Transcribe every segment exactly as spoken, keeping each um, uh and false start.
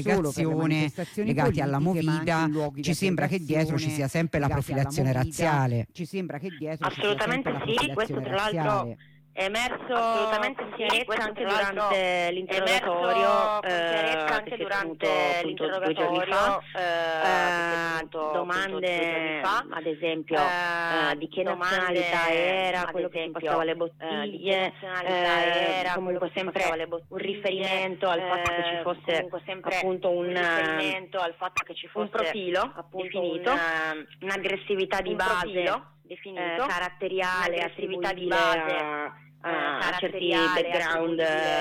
legati alla Movida, ci sembra che dietro ci sia sempre la profilazione razziale. Ci sembra che dietro assolutamente sì, questo tra l'altro è emerso assolutamente sì, questo anche durante l'interrogatorio, eh, anche durante l'interrogatorio, eh, domande fa, ad esempio eh, di che nazionalità era, quello che si passava le bottiglie, eh, comunque sempre un riferimento al fatto che ci fosse appunto un riferimento al fatto che ci fosse un profilo definito, un'aggressività di base definito, eh, caratteriale, attività di base a, a, a certi background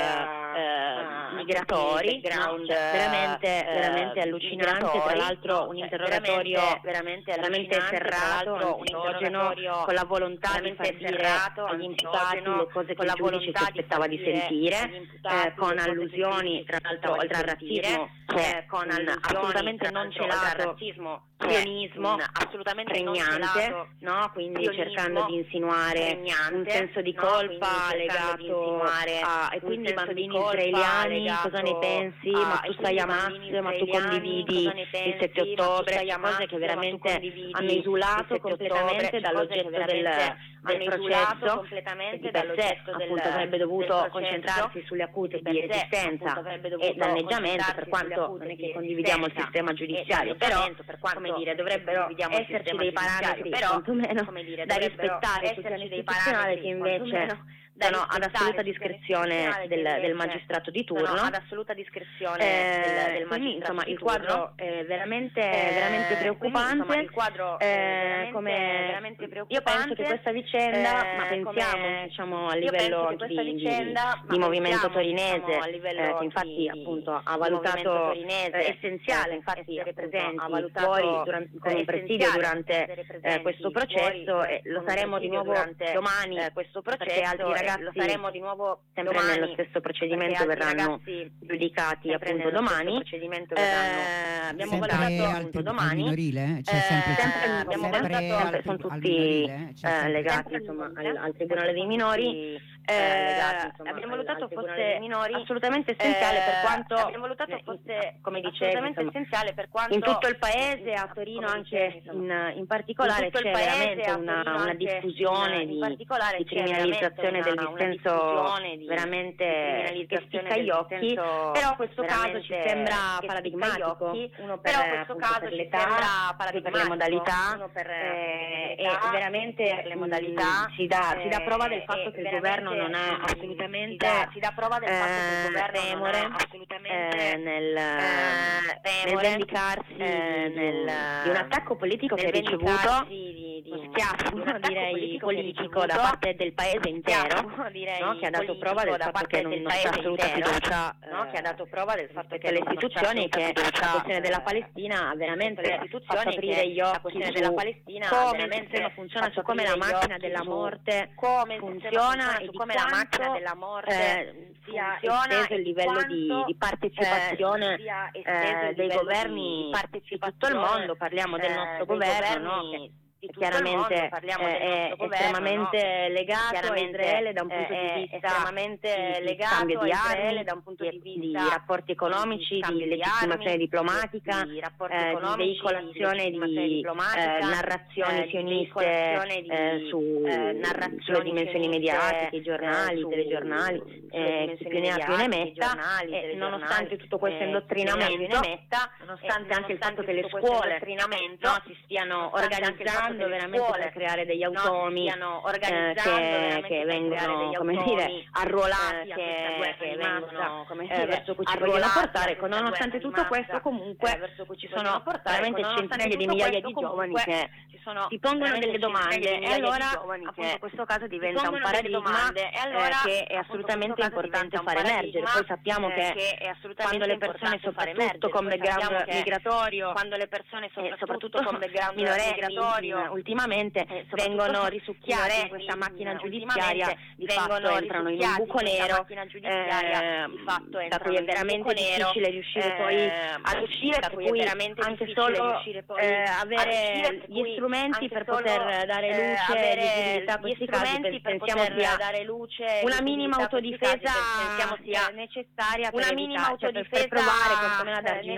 eh, migratori, background, no? cioè, veramente, eh, veramente allucinante, tra l'altro un interrogatorio veramente, veramente serrato, un interrogatorio con la volontà di far dire agli imputati le cose che il giudice si aspettava di sentire, eh, con allusioni tra l'altro oltre al razzismo, eh, con assolutamente non celato razzismo, sionismo assolutamente pregnante, no? Quindi cercando di insinuare un senso di colpa legato a, e quindi i bambini israeliani cosa ne pensi? Ma tu stai a Hamas, ma tu condividi il sette ottobre, cose che veramente hanno esulato completamente dall'oggetto del, del processo, completamente per sé appunto avrebbe dovuto concentrarsi sulle accuse di resistenza e danneggiamento, per quanto non è che condividiamo il sistema giudiziario, però come dire dovrebbero esserci dei parametri quantomeno da rispettare sul piano istituzionale che invece sono ad assoluta discrezione del, del magistrato di turno, ad assoluta discrezione eh, del, del magistrato insomma il quadro è veramente, eh, veramente preoccupante, insomma, il quadro è veramente, come veramente preoccupante. Io penso che questa vicenda, eh, ma pensiamo come, diciamo a livello anche di, vicenda, di, di movimento torinese, diciamo, a livello eh, che infatti di, appunto ha valutato eh, essenziale infatti essere presenti fuori durante, come un presidio durante eh, questo processo e lo saremo di nuovo domani eh, questo processo, altri ragazzi lo saremo di nuovo sempre domani, nello stesso procedimento verranno giudicati appunto domani. Procedimento eh, abbiamo valutato appunto domani. Minorile? Cioè, sempre, eh, sempre, abbiamo sempre valutato sempre, sono tutti eh, legati insomma al, al Tribunale dei Minori. Eh, legati, insomma, abbiamo valutato fosse minori assolutamente essenziale eh, per quanto abbiamo valutato fosse come dicevi insomma, essenziale per quanto in tutto il paese, a Torino anche in, in particolare in c'è veramente una, una diffusione di, di criminalizzazione del dissenso veramente che spicca gli occhi, però questo caso ci sembra paradigmatico, uno per, però questo caso per l'età, per le modalità, uno per, eh, e veramente le modalità si dà, si dà prova del fatto che il governo non è assolutamente si dà, si dà prova del fatto che il governo non è assolutamente eh, nel, eh, nel vendicarsi eh, nel, di un attacco politico che ha ricevuto di, di, uno schiaffo direi politico, politico da parte del paese intero, no? Che ha dato prova del fatto che non c'è assoluta fiducia, no? Che ha dato prova del fatto che le istituzioni, che la questione della Palestina ha veramente fatto aprire gli occhi su come il sistema funziona, su come la macchina della morte funziona e di come la macchina della morte sia esteso il livello di, di partecipazione eh, dei governi di tutto il mondo. Parliamo del nostro governo, no? Che chiaramente mondo, è estremamente no? legato a Israele da un punto di vista estremamente di, legato scambio di armi, da un punto di vista di rapporti economici, di, di legittimazione diplomatica, di, eh, di veicolazione di, di eh, narrazioni eh, sioniste eh, su, eh, narrazioni sulle dimensioni mediatiche, i giornali, i telegiornali, eh, chi più ne ha più ne metta, e nonostante tutto questo indottrinamento, nonostante anche il fatto che le scuole no, si stiano organizzando veramente scuole, per creare degli automi no, eh, che, che vengono come dire arruolati eh, che, che vengono come dire, eh, verso cui ci vogliono portare. Ecco, nonostante tutto questo comunque verso cui ci sono veramente centinaia di migliaia di giovani che si pongono delle domande e allora appunto questo caso diventa un paradigma e allora che è assolutamente importante far emergere. Poi sappiamo che quando le persone soprattutto con background migratorio, quando le persone soprattutto con background migratorio ultimamente eh, vengono risucchiati in questa macchina giudiziaria, di fatto entrano in un buco nero, eh, di fatto da cui è veramente difficile riuscire eh, poi ad uscire, per cui anche solo eh, avere gli strumenti per poter dare luce e visibilità a questi casi, pensiamo sia una minima autodifesa sia necessaria per, evitare, cioè per, per provare quantomeno ad arginare